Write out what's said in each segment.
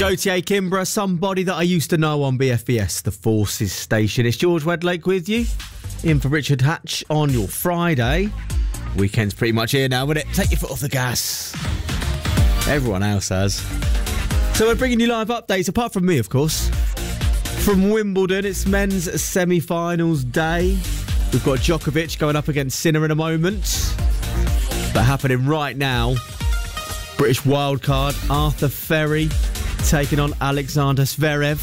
OTA Kimbra, somebody that I used to know on BFBS, the Forces station. It's George Wedlake with you, in for Richard Hatch on your Friday. Weekend's pretty much here now, wouldn't it? Take your foot off the gas. Everyone else has. So we're bringing you live updates, apart from me, of course. From Wimbledon, it's men's semi-finals day. We've got Djokovic going up against Sinner in a moment. But happening right now, British wildcard Arthur Ferry taking on Alexander Zverev.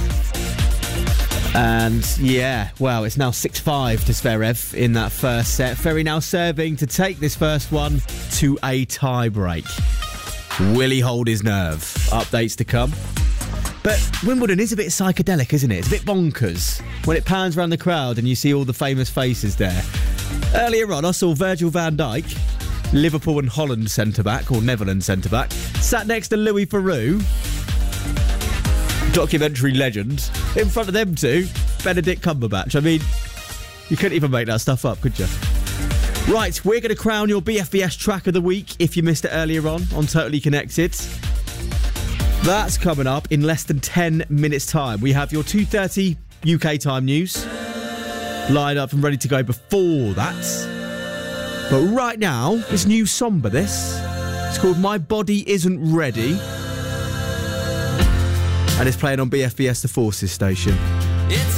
And yeah, well, it's now 6-5 to Zverev in that first set. Ferry now serving to take this first one to a tie-break. Will he hold his nerve? Updates to come. But Wimbledon is a bit psychedelic, isn't it? It's a bit bonkers when it pans around the crowd and you see all the famous faces there. Earlier on, I saw Virgil van Dijk, Liverpool and Holland centre-back, or Netherlands centre-back, sat next to Louis Theroux, documentary legend. In front of them two, Benedict Cumberbatch. I mean, you couldn't even make that stuff up, could you? Right, we're going to crown your BFBS track of the week, if you missed it earlier on Totally Connected. That's coming up in less than 10 minutes' time. We have your 2:30 UK time news lined up and ready to go before that. But right now, it's new somber, this. It's called My Body Isn't Ready. And it's playing on BFBS, the Forces station. It's